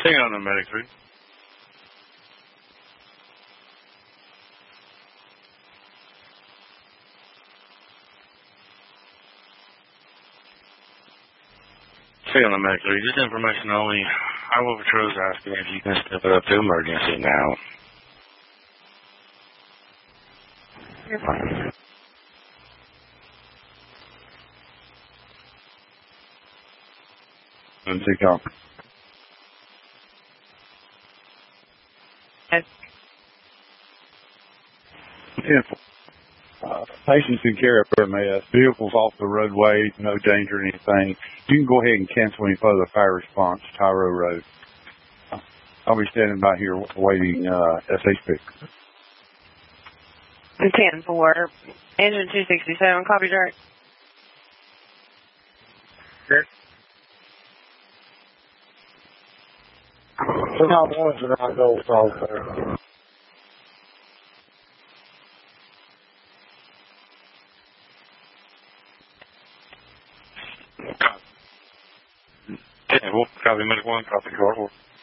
Hang on a minute, please. Hang on a minute, please. Just information only. Highway Patrol's asking if you can step it up to emergency now. You're fine. Take off. Patients in care of MAS, vehicles off the roadway, no danger or anything. You can go ahead and cancel any further fire response, Tyro Road. I'll be standing by here waiting SHP. 10-4, engine 267, copy direct. Yes. So now ones are not go south there. Yeah, well, copy medic 1, copy car 4.